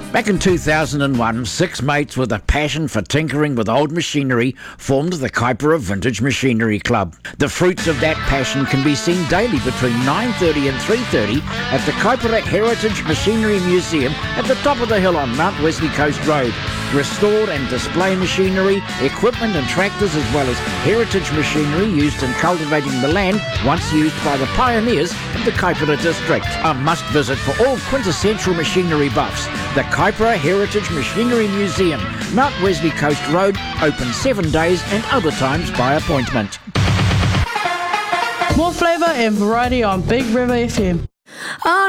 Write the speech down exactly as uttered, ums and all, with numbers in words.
Back in two thousand one, six mates with a passion for tinkering with old machinery formed the Kaipara Vintage Machinery Club. The fruits of that passion can be seen daily between nine thirty and three thirty at the Kaipara Heritage Machinery Museum at the top of the hill on Mount Wesley Coast Road. Restored and display machinery, equipment and tractors, as well as heritage machinery used in cultivating the land once used by the pioneers of the Kaipara district. A must visit for all quintessential machinery buffs. The Kaipara Heritage Machinery Museum, Mount Wesley Coast Road, open seven days and other times by appointment. More flavour and variety on Big River F M. Oh,